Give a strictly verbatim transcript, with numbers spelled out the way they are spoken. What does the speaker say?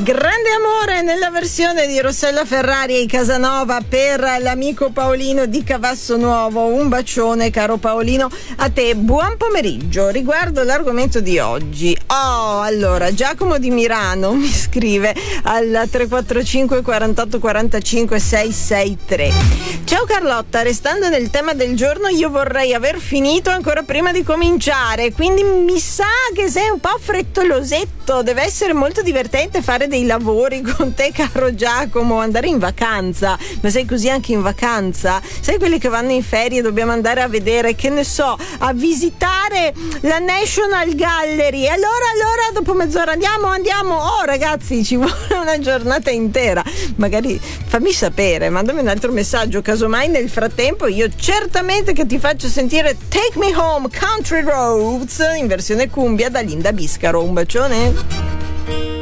Grande amore nella versione di Rossella Ferrari e Casanova per l'amico Paolino di Cavasso Nuovo. Un bacione, caro Paolino, a te. Buon pomeriggio. Riguardo l'argomento di oggi, oh, allora Giacomo di Mirano mi scrive al tre quattro cinque quarantotto quarantacinque seicentosessantatré: ciao Carlotta, restando nel tema del giorno, io vorrei aver finito ancora prima di cominciare, quindi mi sa che sei un po' frettolosetto. Deve essere molto divertente fare dei lavori con te, caro Giacomo, andare in vacanza. Ma sei così anche in vacanza? Sai quelli che vanno in ferie e dobbiamo andare a vedere, che ne so, a visitare la National Gallery? Allora, allora, dopo mezz'ora andiamo, andiamo. Oh ragazzi, ci vuole una giornata intera. Magari fammi sapere, mandami un altro messaggio, casomai nel frattempo io certamente che ti faccio sentire Take Me Home Country Roads in versione cumbia da Linda Biscaro. Un bacione.